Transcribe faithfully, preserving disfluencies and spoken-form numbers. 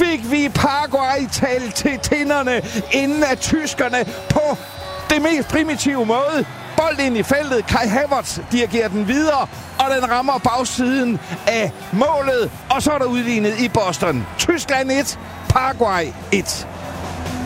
fik vi Paraguay talt til tinderne, inden at tyskerne på det mest primitive måde bold ind i feltet. Kai Havertz dirigerer den videre, og den rammer bagsiden af målet, og så er der udlignet i Boston. Tyskland et, Paraguay et.